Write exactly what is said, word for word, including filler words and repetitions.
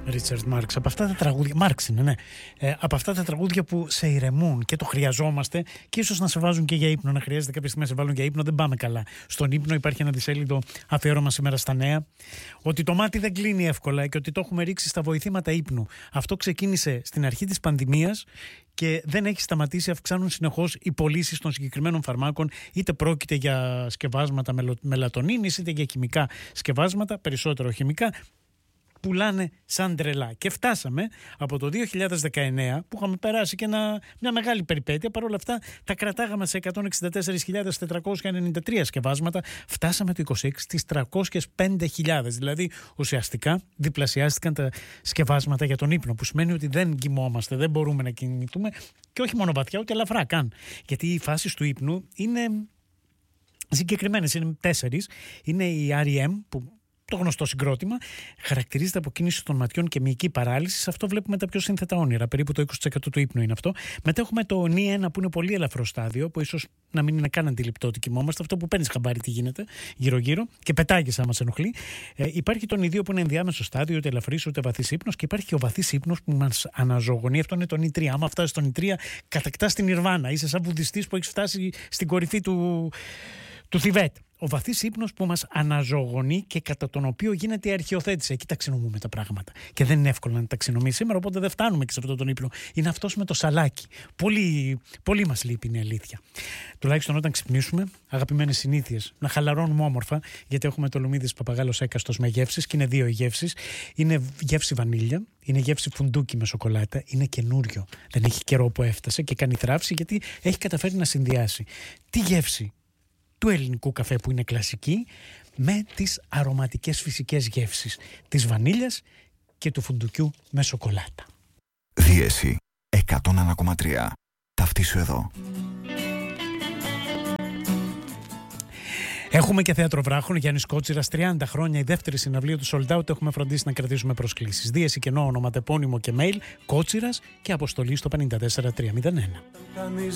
Ρίτσαρντ Μάρξ. Από αυτά τα τραγούδια. Μάρξ είναι, ναι. Ε, από αυτά τα τραγούδια που σε ηρεμούν και το χρειαζόμαστε και ίσως να σε βάζουν και για ύπνο. Να χρειάζεται κάποια στιγμή να σε βάλουν για ύπνο. Δεν πάμε καλά. Στον ύπνο υπάρχει ένα δισέλιδο αφιέρωμα σήμερα στα νέα. Ότι το μάτι δεν κλείνει εύκολα και ότι το έχουμε ρίξει στα βοηθήματα ύπνου. Αυτό ξεκίνησε στην αρχή της πανδημίας και δεν έχει σταματήσει. Αυξάνουν συνεχώς οι πωλήσεις των συγκεκριμένων φαρμάκων, είτε πρόκειται για σκευάσματα μελατονίνης, είτε για χημικά σκευάσματα, περισσότερο χημικά. Πουλάνε σαν τρελά. Και φτάσαμε από το δύο χιλιάδες δεκαεννέα, που είχαμε περάσει και ένα, μια μεγάλη περιπέτεια. Παρ' όλα αυτά, τα κρατάγαμε σε εκατόν εξήντα τέσσερις χιλιάδες τετρακόσια ενενήντα τρία σκευάσματα. Φτάσαμε το είκοσι έξι στις τριακόσιες πέντε χιλιάδες. Δηλαδή, ουσιαστικά διπλασιάστηκαν τα σκευάσματα για τον ύπνο. Που σημαίνει ότι δεν κοιμόμαστε, δεν μπορούμε να κοιμηθούμε. Και όχι μόνο βαθιά, ούτε ελαφρά καν. Γιατί οι φάσεις του ύπνου είναι συγκεκριμένες. Είναι τέσσερις. Είναι η αρ ι εμ, που το γνωστό συγκρότημα, χαρακτηρίζεται από κίνηση των ματιών και μυϊκή παράλυση. Σε αυτό βλέπουμε τα πιο σύνθετα όνειρα. Περίπου το είκοσι τοις εκατό του ύπνου είναι αυτό. Μετά έχουμε το νι ένα που είναι πολύ ελαφρό στάδιο, που ίσως να μην είναι καν αντιληπτό ότι κοιμόμαστε. Αυτό που παίρνει χαμπάρι τι γίνεται γύρω-γύρω και πετάγεσαι άμα σε ενοχλεί. Ε, υπάρχει το νι δύο που είναι ενδιάμεσο στάδιο, ούτε ελαφρύ ούτε βαθύ ύπνο. Και υπάρχει και ο βαθύ ύπνο που μας αναζωογονεί. Αυτό είναι το νι τρία. Άμα φτάσει στο νι τρία, κατακτάς την Ιρβάνα. Είσαι σαν βουδιστής που έχει φτάσει στην κορυφή του, του Θιβέτ. Ο βαθύς ύπνος που μας αναζωογονεί και κατά τον οποίο γίνεται η αρχιοθέτηση. Εκεί ταξινομούμε τα πράγματα. Και δεν είναι εύκολο να ταξινομεί σήμερα, οπότε δεν φτάνουμε και σε αυτόν τον ύπνο. Είναι αυτός με το σαλάκι. Πολύ, πολύ μας λείπει, είναι αλήθεια. Τουλάχιστον όταν ξυπνήσουμε, αγαπημένες συνήθειες, να χαλαρώνουμε όμορφα, γιατί έχουμε το λουμίδι της Παπαγάλος έκαστος με γεύσεις, και είναι δύο οι γεύσεις. Είναι γεύση βανίλια, είναι γεύση φουντούκι με σοκολάτα, είναι καινούριο. Δεν έχει καιρό που έφτασε και κάνει θράψη, γιατί έχει καταφέρει να συνδυάσει τη γεύση του ελληνικού καφέ που είναι κλασική με τις αρωματικές φυσικές γεύσεις της βανίλιας και του φουντουκιού με σοκολάτα. Δίεση εκατόν ένα κόμμα τρία. Ταυτίσου εδώ. Έχουμε και θέατρο βράχων. Γιάννης Κότσιρας, τριάντα χρόνια, η δεύτερη συναυλία του Sold Out. Έχουμε φροντίσει να κρατήσουμε προσκλήσεις. Δίεση κενό, ονοματεπώνυμο και mail, Κότσιρας, και αποστολή στο πέντε τέσσερα τρία μηδέν ένα. Κανείς